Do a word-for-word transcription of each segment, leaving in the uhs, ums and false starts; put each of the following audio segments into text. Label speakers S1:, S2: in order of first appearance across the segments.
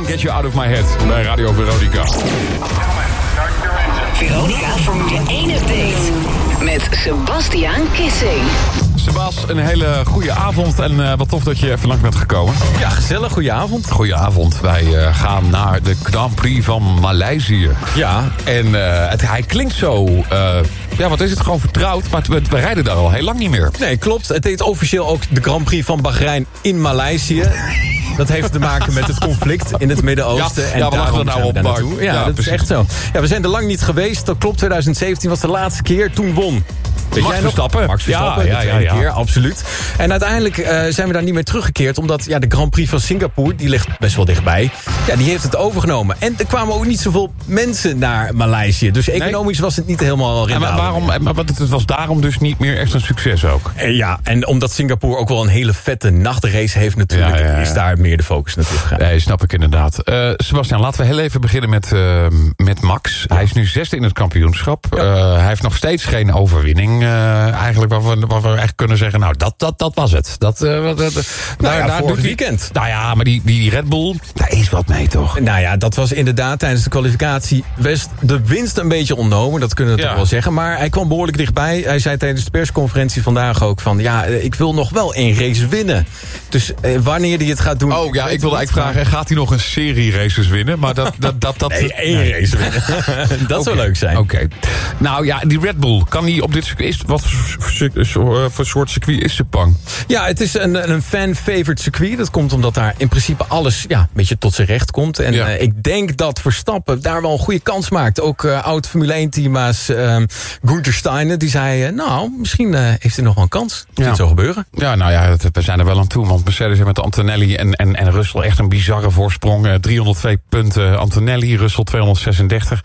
S1: Get You Out of My Head bij Radio Veronica.
S2: Veronica Formule één Update met Sebastiaan Kissing.
S1: Sebas, een hele goede avond en uh, wat tof dat je even langs bent gekomen.
S3: Ja, gezellig. Goeie avond.
S1: Goedenavond. Wij uh, gaan naar de Grand Prix van Maleisië.
S3: Ja.
S1: En uh, het, hij klinkt zo... Uh, ja, wat is het? Gewoon vertrouwd. Maar we, we rijden daar al heel lang niet meer.
S3: Nee, klopt. Het heet officieel ook de Grand Prix van Bahrein in Maleisië. Dat heeft te maken met het conflict in het Midden-Oosten.
S1: Ja,
S3: en
S1: ja, we lachen er nou op, maar...
S3: Ja,
S1: ja,
S3: dat
S1: precies.
S3: is echt zo. Ja, we zijn er lang niet geweest. Dat klopt, twintig zeventien was de laatste keer. Toen won... Weet
S1: Max
S3: jij nog?
S1: Verstappen.
S3: Max Verstappen,
S1: Ja, ja,
S3: de
S1: ja,
S3: tweede
S1: ja.
S3: keer, absoluut. En uiteindelijk uh, zijn we daar niet meer teruggekeerd... omdat ja, de Grand Prix van Singapore, die ligt best wel dichtbij... Ja, die heeft het overgenomen. En er kwamen ook niet zoveel mensen naar Maleisië. Dus economisch nee. was het niet helemaal
S1: en maar waarom? Maar het was daarom dus niet meer echt een succes ook.
S3: En ja, en omdat Singapore ook wel een hele vette nachtrace heeft natuurlijk...
S1: Ja, ja, ja.
S3: is daar meer de focus natuurlijk gegaan.
S1: Nee, snap ik inderdaad. Uh, Sebastian, laten we heel even beginnen met, uh, met Max. Ja. Hij is nu zesde in het kampioenschap. Ja. Uh, hij heeft nog steeds geen overwinning. Uh, eigenlijk waar we, waar we eigenlijk kunnen zeggen... nou, dat, dat, dat was het. Dat, uh, dat, dat,
S3: nou
S1: daar,
S3: ja,
S1: daar
S3: vorig
S1: doet
S3: weekend.
S1: Hij, nou ja, maar die, die Red Bull, daar is wat mee, toch?
S3: Nou ja, dat was inderdaad tijdens de kwalificatie... West de winst een beetje ontnomen, dat kunnen we ja. toch wel zeggen. Maar hij kwam behoorlijk dichtbij. Hij zei tijdens de persconferentie vandaag ook van... ja, ik wil nog wel één race winnen. Dus eh, wanneer hij het gaat doen...
S1: Oh ja, ik wilde eigenlijk vragen... gaat hij nog een serie races winnen? Maar dat... dat, dat, dat
S3: nee, één nee. race winnen. Dat zou
S1: okay.
S3: leuk zijn.
S1: Oké. Okay. Nou ja, die Red Bull, kan die op dit circuit... Is, wat voor, voor soort circuit is Sepang?
S3: Ja, het is een, een fan-favorite circuit. Dat komt omdat daar in principe alles ja, een beetje tot zijn recht komt. En ja. uh, ik denk dat Verstappen daar wel een goede kans maakt. Ook uh, oud Formule één-teambaas uh, Gunther Steiner, die zei... Uh, nou, misschien uh, heeft hij nog wel een kans. Moet ja. het zo gebeuren?
S1: Ja, nou ja, we zijn er wel aan toe. Want Mercedes heeft met Antonelli en, en, en Russell echt een bizarre voorsprong. Uh, driehonderdtwee punten Antonelli, Russell tweehonderdzesendertig.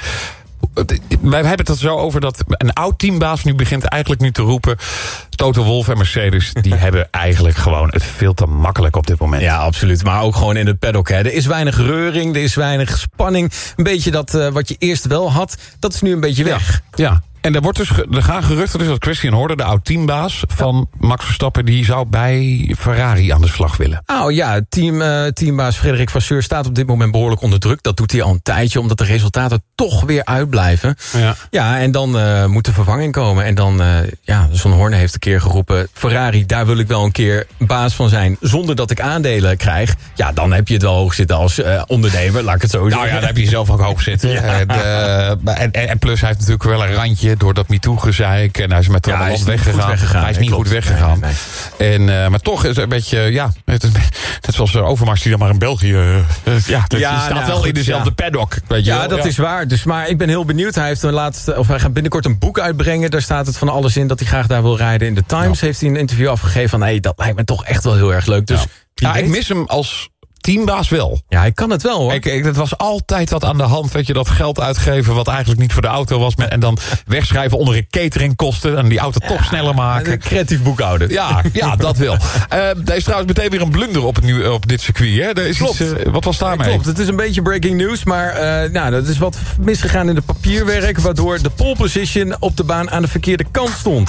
S1: Wij hebben het er zo over dat een oud teambaas nu begint eigenlijk nu te roepen... Toto Wolff en Mercedes, die hebben eigenlijk gewoon het veel te makkelijk op dit moment.
S3: Ja, absoluut. Maar ook gewoon in het paddock. Hè. Er is weinig reuring, er is weinig spanning. Een beetje dat uh, wat je eerst wel had, dat is nu een beetje weg.
S1: Ja, ja. En er, wordt dus, er gaan geruchten dus dat Christian Horner, de oud-teambaas van Max Verstappen... die zou bij Ferrari aan de slag willen.
S3: Oh ja, team, uh, teambaas Frederik Vasseur staat op dit moment behoorlijk onder druk. Dat doet hij al een tijdje, omdat de resultaten toch weer uitblijven. Ja, ja en dan uh, moet de vervanging komen. En dan, uh, ja, zo'n Horner heeft een keer geroepen... Ferrari, daar wil ik wel een keer baas van zijn... zonder dat ik aandelen krijg. Ja, dan heb je het wel hoog zitten als uh, ondernemer, laat ik het zo zeggen.
S1: Nou ja, daar heb je zelf ook hoog zitten. Ja. En, uh, en, en plus, hij heeft natuurlijk wel een randje... door dat MeToo-gezeik. En hij is met Trabant ja, weggegaan. weggegaan. Hij is niet nee, goed weggegaan. Nee, nee, nee. En, uh, maar toch is het een beetje... Ja, het is net zoals Overmars die dan maar in België... Uh, ja, dat, ja, staat nou, wel goed, in dezelfde ja. paddock. Weet je
S3: ja,
S1: wel.
S3: dat ja. is waar. Dus, maar ik ben heel benieuwd. Hij, heeft een laatste, of hij gaat binnenkort een boek uitbrengen. Daar staat het van alles in dat hij graag daar wil rijden. In de Times ja. heeft hij een interview afgegeven van... hey, dat lijkt me toch echt wel heel erg leuk. Dus
S1: ja. Ja, ik mis hem als... teambaas wel.
S3: Ja, hij kan het wel, hoor.
S1: Ik, ik, het was altijd wat aan de hand. Weet je, dat geld uitgeven wat eigenlijk niet voor de auto was. En dan wegschrijven onder een cateringkosten. En die auto ja, toch sneller maken.
S3: Een creatief boekhouden. Ja,
S1: ja dat wel. Uh, er is trouwens meteen weer een blunder op, het nu, op dit circuit. Hè? Er is Klopt. Iets, uh, wat was daarmee?
S3: Klopt, het is een beetje breaking news. Maar uh, nou, dat is wat misgegaan in de papierwerk. Waardoor de pole position op de baan aan de verkeerde kant stond.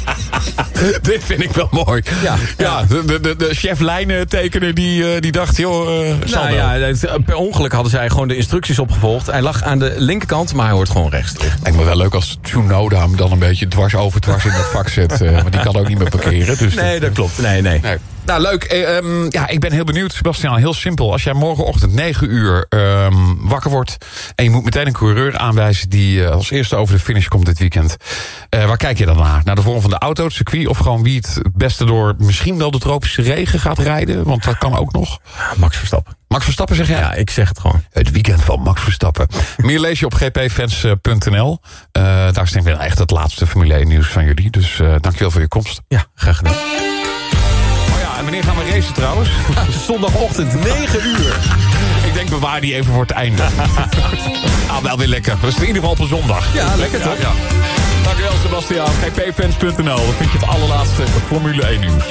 S1: Dit vind ik wel mooi. Ja, ja de, de, de, de chef lijntekener die, uh, die dacht... joh. Uh,
S3: nou ja, per ongeluk hadden zij gewoon de instructies opgevolgd. Hij lag aan de linkerkant, maar hij hoort gewoon rechts terug.
S1: Lijkt me wel leuk als Tsunoda hem dan een beetje dwars over dwars in dat vak zet. Uh, want die kan ook niet meer parkeren. Dus
S3: nee, dat klopt. Nee, nee. nee.
S1: Nou, leuk. Eh, um, ja, ik ben heel benieuwd, Sebastian. Heel simpel. Als jij morgenochtend negen uur um, wakker wordt... en je moet meteen een coureur aanwijzen... die uh, als eerste over de finish komt dit weekend. Uh, waar kijk je dan naar? Naar de vorm van de auto, het circuit... of gewoon wie het beste door misschien wel de tropische regen gaat rijden? Want dat kan ook nog.
S3: Max Verstappen.
S1: Max Verstappen zeg jij?
S3: Ja, ik zeg het gewoon.
S1: Het weekend van Max Verstappen. Meer lees je op g p fans punt n l. Uh, daar is denk ik echt het laatste Formule één nieuws van jullie. Dus uh, dankjewel voor je komst.
S3: Ja, graag gedaan.
S1: En wanneer gaan we racen trouwens?
S3: Zondagochtend, negen uur.
S1: Ik denk bewaar die even voor het einde. Ah, wel weer lekker. Dat is in ieder geval op een zondag.
S3: Ja, lekker toch?
S1: Ja, ja. Dankjewel Sebastiaan. g p fans punt n l. Dan vind je het allerlaatste Formule één nieuws.